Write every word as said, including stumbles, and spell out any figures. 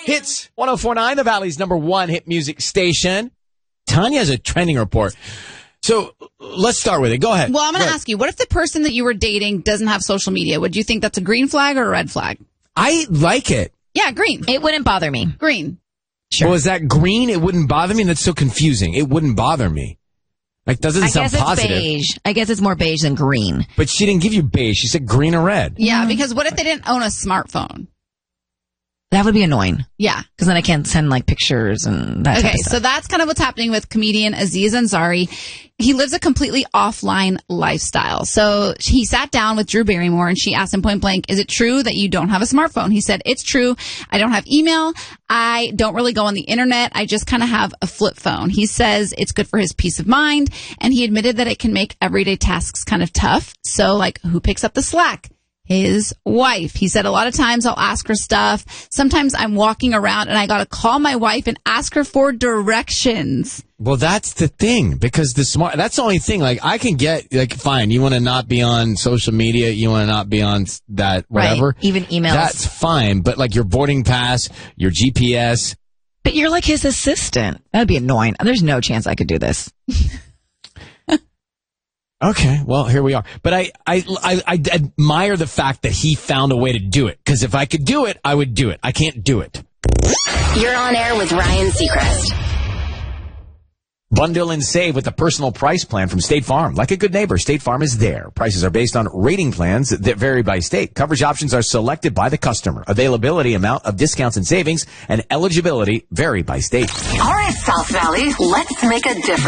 Hits one oh four point nine, the Valley's number one hit music station. Tanya has a trending report. So let's start with it. Go ahead. Well, I'm going to Go ask you, what if the person that you were dating doesn't have social media? Would you think that's a green flag or a red flag? I like it. Yeah, green. It wouldn't bother me. Green. Sure. Well, is that green? It wouldn't bother me? That's so confusing. It wouldn't bother me. Like, doesn't I sound guess it's positive. beige. I guess it's more beige than green. But she didn't give you beige. She said green or red. Yeah, because what if they didn't own a smartphone? That would be annoying. Yeah. Because then I can't send like pictures and that type Okay, of stuff. so that's kind of what's happening with comedian Aziz Ansari. He lives a completely offline lifestyle. So he sat down with Drew Barrymore and she asked him point blank, is it true that you don't have a smartphone? He said, it's true. I don't have email. I don't really go on the internet. I just kind of have a flip phone. He says it's good for his peace of mind. And he admitted that it can make everyday tasks kind of tough. So like, who picks up the slack? His wife. He said a lot of times I'll ask her stuff. Sometimes I'm walking around and I got to call my wife and ask her for directions. Well, that's the thing, because the smart, that's the only thing. Like, I can get, like, fine, you want to not be on social media, you want to not be on that, whatever. Right. Even emails. That's fine, but like your boarding pass, your G P S. But you're like his assistant. That'd be annoying. There's no chance I could do this. Okay, well, here we are. But I, I, I, I admire the fact that he found a way to do it. Because if I could do it, I would do it. I can't do it. You're on air with Ryan Seacrest. Bundle and save with the personal price plan from State Farm. Like a good neighbor, State Farm is there. Prices are based on rating plans that vary by state. Coverage options are selected by the customer. Availability, amount of discounts and savings, and eligibility vary by state. All right, South Valley, let's make a difference.